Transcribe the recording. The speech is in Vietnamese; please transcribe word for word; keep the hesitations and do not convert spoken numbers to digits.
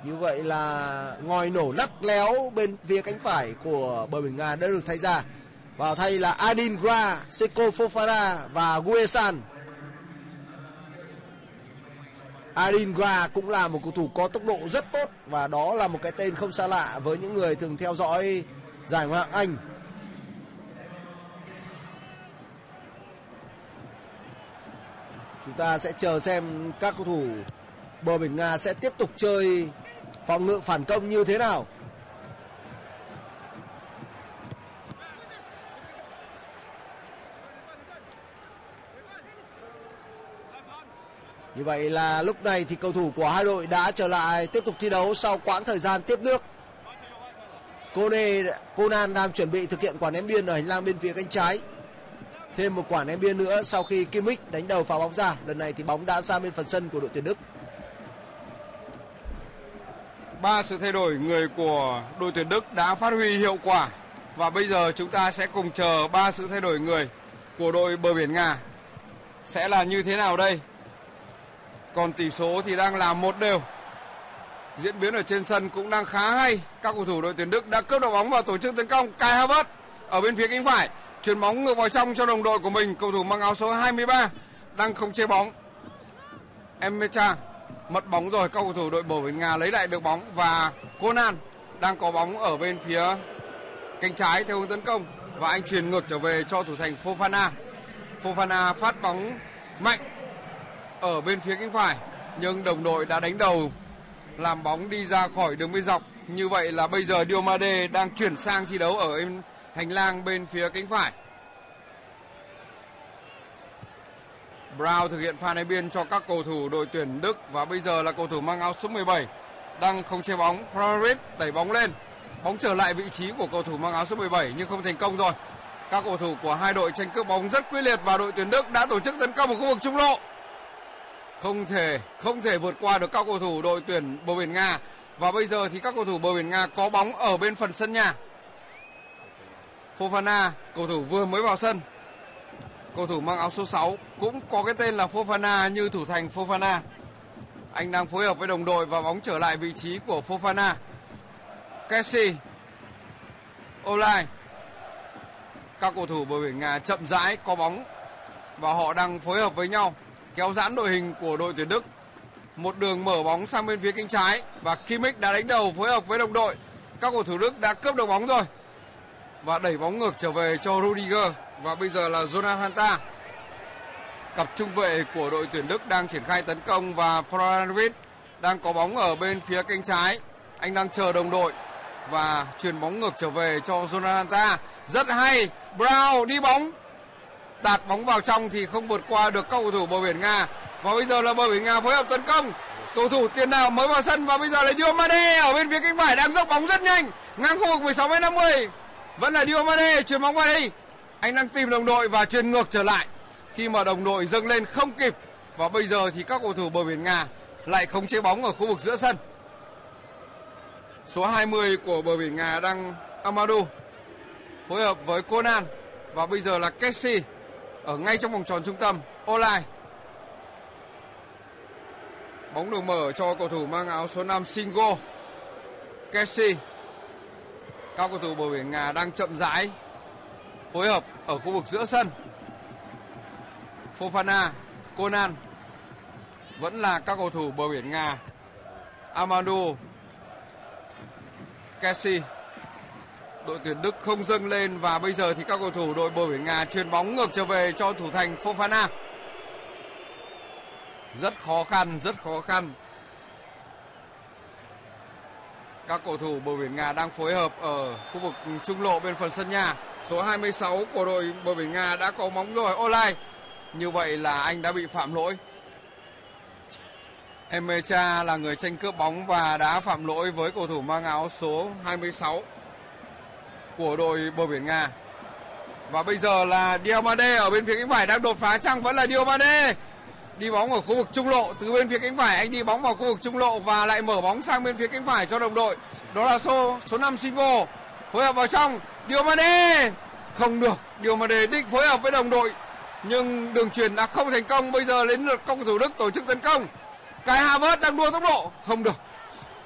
Như vậy là ngòi nổ lắt léo bên phía cánh phải của bờ biển Nga đã được thay ra. Vào thay là Adingra, Seko Fofana và Guesan. Adingra cũng là một cầu thủ có tốc độ rất tốt và đó là một cái tên không xa lạ với những người thường theo dõi giải Ngoại hạng Anh. Chúng ta sẽ chờ xem các cầu thủ bờ biển Nga sẽ tiếp tục chơi phòng ngự phản công như thế nào. Như vậy là lúc này thì cầu thủ của hai đội đã trở lại tiếp tục thi đấu sau quãng thời gian tiếp nước. Kone, Conan đang chuẩn bị thực hiện quả ném biên ở hành lang bên phía cánh trái. Thêm một quả ném biên nữa sau khi Kimmich đánh đầu phá bóng ra. Lần này thì bóng đã sang bên phần sân của đội tuyển Đức. Ba sự thay đổi người của đội tuyển Đức đã phát huy hiệu quả. Và bây giờ chúng ta sẽ cùng chờ ba sự thay đổi người của đội bờ biển Nga sẽ là như thế nào đây. Còn tỷ số thì đang là một đều. Diễn biến ở trên sân cũng đang khá hay. Các cầu thủ đội tuyển Đức đã cướp được bóng và tổ chức tấn công. Kai Havertz ở bên phía cánh phải chuyền bóng ngược vào trong cho đồng đội của mình. Cầu thủ mang áo số hai mươi ba đang không chế bóng. Emecha mất bóng rồi. Các cầu thủ đội bờ biển Nga lấy lại được bóng và Conan đang có bóng ở bên phía cánh trái theo hướng tấn công và anh chuyền ngược trở về cho thủ thành Fofana. Fofana phát bóng mạnh ở bên phía cánh phải nhưng đồng đội đã đánh đầu làm bóng đi ra khỏi đường biên dọc. Như vậy là bây giờ Diomande đang chuyển sang thi đấu ở hành lang bên phía cánh phải. Brown thực hiện pha ném biên cho các cầu thủ đội tuyển Đức và bây giờ là cầu thủ mang áo số mười bảy đang không chế bóng. Floric đẩy bóng lên, bóng trở lại vị trí của cầu thủ mang áo số mười bảy nhưng không thành công rồi. Các cầu thủ của hai đội tranh cướp bóng rất quyết liệt và đội tuyển Đức đã tổ chức tấn công ở khu vực trung lộ. Không thể không thể vượt qua được các cầu thủ đội tuyển bờ biển Nga và bây giờ thì các cầu thủ bờ biển Nga có bóng ở bên phần sân nhà. Fofana, cầu thủ vừa mới vào sân. Cầu thủ mang áo số sáu cũng có cái tên là Fofana như thủ thành Fofana. Anh đang phối hợp với đồng đội và bóng trở lại vị trí của Fofana. Kessie, Olai. Các cầu thủ bờ biển Nga chậm rãi có bóng và họ đang phối hợp với nhau kéo giãn đội hình của đội tuyển Đức. Một đường mở bóng sang bên phía cánh trái và Kimmich đã đánh đầu phối hợp với đồng đội. Các cầu thủ Đức đã cướp được bóng rồi và đẩy bóng ngược trở về cho Rudiger và bây giờ là Jonathan Tah. Cặp trung vệ của đội tuyển Đức đang triển khai tấn công và Floric đang có bóng ở bên phía cánh trái. Anh đang chờ đồng đội và chuyền bóng ngược trở về cho Jonathan Tah. Rất hay, Brown đi bóng, tạt bóng vào trong thì không vượt qua được các cầu thủ bờ biển Nga. Và bây giờ là bờ biển Nga phối hợp tấn công. Cầu thủ tiền đạo mới vào sân và bây giờ là Diomande ở bên phía cánh phải đang dốc bóng rất nhanh ngang khu vực mười sáu mét năm mươi. Vẫn là Diomande chuyền bóng vào đây. Anh đang tìm đồng đội và chuyền ngược trở lại khi mà đồng đội dâng lên không kịp. Và bây giờ thì các cầu thủ bờ biển Nga lại khống chế bóng ở khu vực giữa sân. Số hai mươi của bờ biển Nga đang Amadou phối hợp với Conan và bây giờ là Kessie ở ngay trong vòng tròn trung tâm. Olai, bóng được mở cho cầu thủ mang áo số năm Singo. Kessie. Các cầu thủ bờ biển Nga đang chậm rãi phối hợp ở khu vực giữa sân. Fofana, Conan. Vẫn là các cầu thủ bờ biển Nga. Amadou, Kessie. Đội tuyển Đức không dâng lên và bây giờ thì các cầu thủ đội bờ biển Nga chuyền bóng ngược trở về cho thủ thành Fofana. Rất khó khăn, rất khó khăn. Các cầu thủ bờ biển Nga đang phối hợp ở khu vực trung lộ bên phần sân nhà. Số hai mươi sáu của đội bờ biển Nga đã có bóng rồi. Olai. Như vậy là anh đã bị phạm lỗi. Emecha là người tranh cướp bóng và đã phạm lỗi với cầu thủ mang áo số hai mươi sáu của đội bờ biển Nga. Và bây giờ là Diomande ở bên phía cánh phải đang đột phá chăng? Vẫn là Diomande. Đi bóng ở khu vực trung lộ, từ bên phía cánh phải anh đi bóng vào khu vực trung lộ và lại mở bóng sang bên phía cánh phải cho đồng đội. Đó là số số năm Singo phối hợp vào trong. Diomande không được. Diomande định phối hợp với đồng đội nhưng đường chuyền đã không thành công. Bây giờ đến lượt cầu thủ Đức tổ chức tấn công. Kai Havertz đang đua tốc độ, không được.